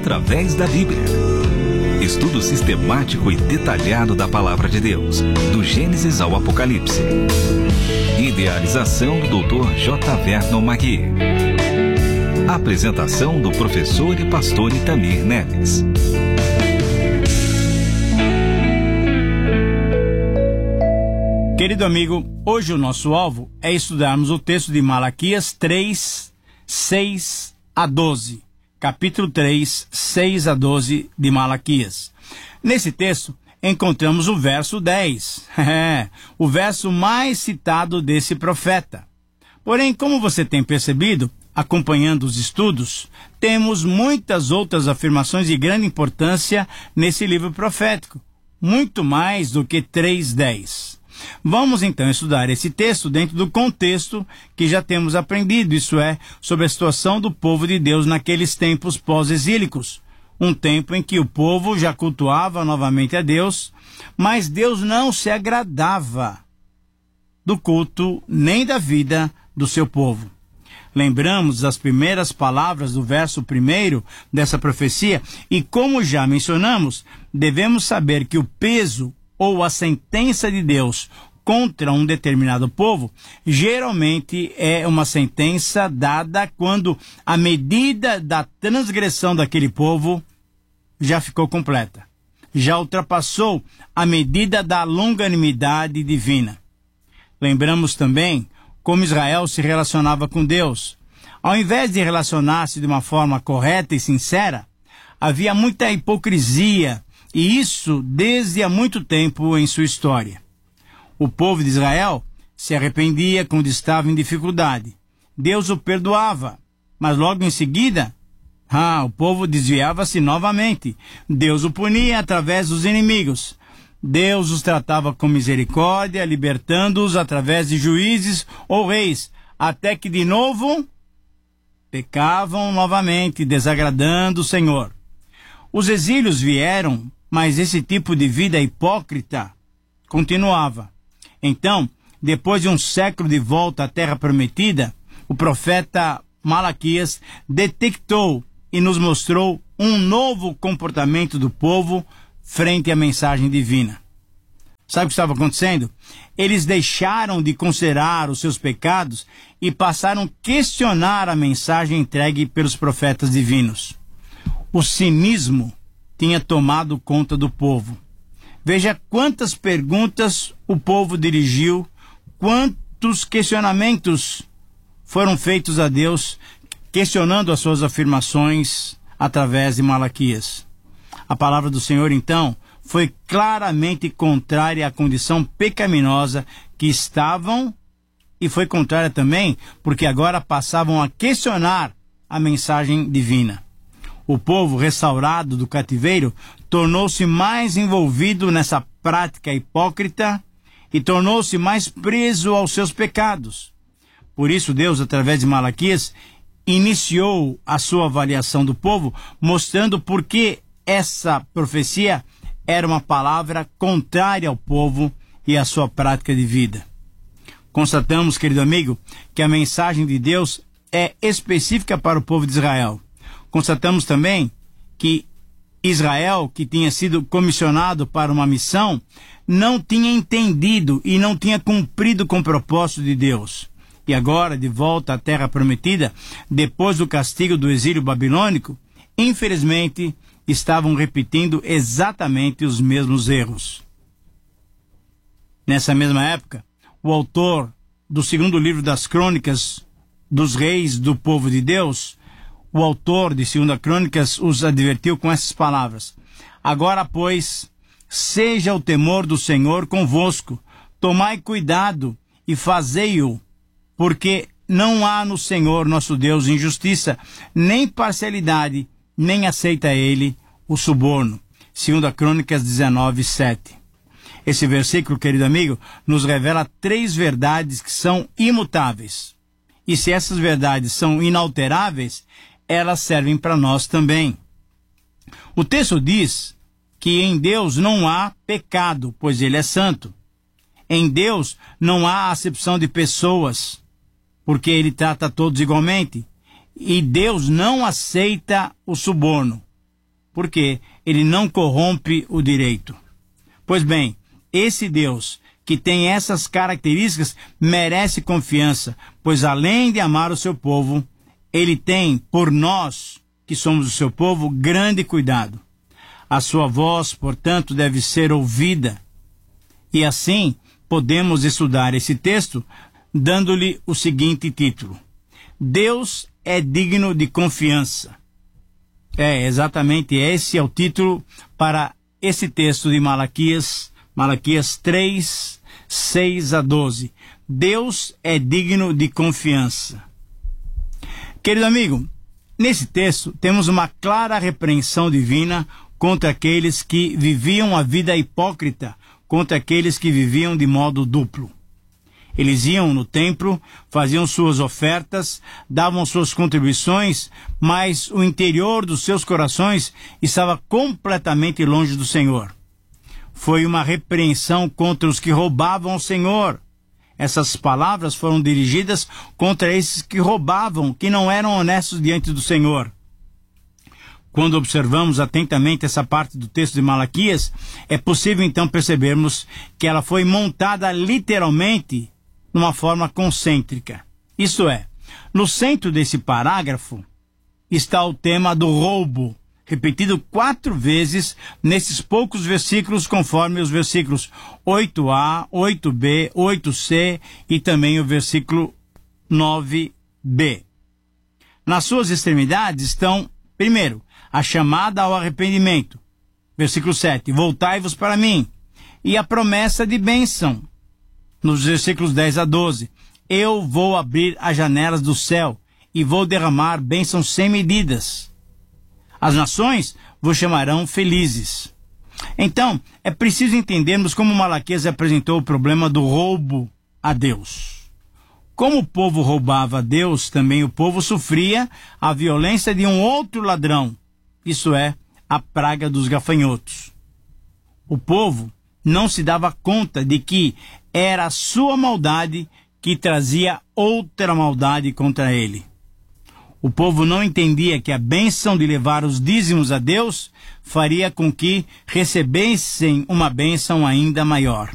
Através da Bíblia. Estudo sistemático e detalhado da Palavra de Deus, do Gênesis ao Apocalipse. Idealização do Dr. J. Vernon Magui. Apresentação do professor e pastor Itamir Neves. Querido amigo, hoje o nosso alvo é estudarmos o texto de Malaquias 3, 6 a 12. Capítulo 3, 6 a 12 de Malaquias. Nesse texto, encontramos o verso 10. O verso mais citado desse profeta. Porém, como você tem percebido, acompanhando os estudos, temos muitas outras afirmações de grande importância nesse livro profético. Muito mais do que 3:10. Vamos então estudar esse texto dentro do contexto que já temos aprendido, isso é, sobre a situação do povo de Deus naqueles tempos pós-exílicos. Um tempo em que o povo já cultuava novamente a Deus, mas Deus não se agradava do culto nem da vida do seu povo. Lembramos as primeiras palavras do verso 1 dessa profecia e, como já mencionamos, devemos saber que o peso ou a sentença de Deus contra um determinado povo, geralmente é uma sentença dada quando a medida da transgressão daquele povo já ficou completa. Já ultrapassou a medida da longanimidade divina. Lembramos também como Israel se relacionava com Deus. Ao invés de relacionar-se de uma forma correta e sincera, havia muita hipocrisia, e isso desde há muito tempo em sua história. O povo de Israel se arrependia quando estava em dificuldade. Deus o perdoava, mas logo em seguida, o povo desviava-se novamente. Deus o punia através dos inimigos. Deus os tratava com misericórdia, libertando-os através de juízes ou reis, até que de novo pecavam novamente, desagradando o Senhor. Os exílios vieram, mas esse tipo de vida hipócrita continuava. Então, depois de um século de volta à Terra Prometida, o profeta Malaquias detectou e nos mostrou um novo comportamento do povo frente à mensagem divina. Sabe o que estava acontecendo? Eles deixaram de considerar os seus pecados e passaram a questionar a mensagem entregue pelos profetas divinos. O cinismo tinha tomado conta do povo. Veja quantas perguntas o povo dirigiu, quantos questionamentos foram feitos a Deus, questionando as suas afirmações através de Malaquias. A palavra do Senhor, então, foi claramente contrária à condição pecaminosa que estavam, e foi contrária também porque agora passavam a questionar a mensagem divina. O povo restaurado do cativeiro tornou-se mais envolvido nessa prática hipócrita e tornou-se mais preso aos seus pecados. Por isso Deus, através de Malaquias, iniciou a sua avaliação do povo, mostrando por que essa profecia era uma palavra contrária ao povo e à sua prática de vida. Constatamos, querido amigo, que a mensagem de Deus é específica para o povo de Israel. Constatamos também que Israel, que tinha sido comissionado para uma missão, não tinha entendido e não tinha cumprido com o propósito de Deus. E agora, de volta à Terra Prometida, depois do castigo do exílio babilônico, infelizmente, estavam repetindo exatamente os mesmos erros. Nessa mesma época, o autor do segundo livro das Crônicas dos Reis do Povo de Deus, o autor de 2 Crônicas os advertiu com essas palavras: agora, pois, seja o temor do Senhor convosco, tomai cuidado e fazei-o, porque não há no Senhor nosso Deus injustiça, nem parcialidade, nem aceita ele o suborno. 2 Crônicas 19:7. Esse versículo, querido amigo, nos revela 3 verdades que são imutáveis. E se essas verdades são inalteráveis, elas servem para nós também. O texto diz que em Deus não há pecado, pois Ele é santo. Em Deus não há acepção de pessoas, porque Ele trata todos igualmente. E Deus não aceita o suborno. porque ele não corrompe o direito. Pois bem, esse Deus que tem essas características merece confiança, pois além de amar o seu povo, ele tem por nós, que somos o seu povo, grande cuidado. A sua voz, portanto, deve ser ouvida. E assim, podemos estudar esse texto dando-lhe o seguinte título: Deus é digno de confiança. Exatamente esse é o título para esse texto de Malaquias 3, 6 a 12. Deus é digno de confiança. Querido amigo, nesse texto temos uma clara repreensão divina contra aqueles que viviam a vida hipócrita, contra aqueles que viviam de modo duplo. Eles iam no templo, faziam suas ofertas, davam suas contribuições, mas o interior dos seus corações estava completamente longe do Senhor. Foi uma repreensão contra os que roubavam ao Senhor. Essas palavras foram dirigidas contra esses que roubavam, que não eram honestos diante do Senhor. Quando observamos atentamente essa parte do texto de Malaquias, é possível então percebermos que ela foi montada literalmente numa forma concêntrica. Isto é, no centro desse parágrafo está o tema do roubo, repetido 4 vezes nesses poucos versículos, conforme os versículos 8a, 8b, 8c e também o versículo 9b. Nas suas extremidades estão, primeiro, a chamada ao arrependimento, versículo 7, voltai-vos para mim, e a promessa de bênção, nos versículos 10 a 12, eu vou abrir as janelas do céu e vou derramar bênçãos sem medidas. As nações vos chamarão felizes. Então, é preciso entendermos como Malaquias apresentou o problema do roubo a Deus. Como o povo roubava a Deus, também o povo sofria a violência de um outro ladrão, isso é, a praga dos gafanhotos. O povo não se dava conta de que era a sua maldade que trazia outra maldade contra ele. O povo não entendia que a bênção de levar os dízimos a Deus faria com que recebessem uma bênção ainda maior.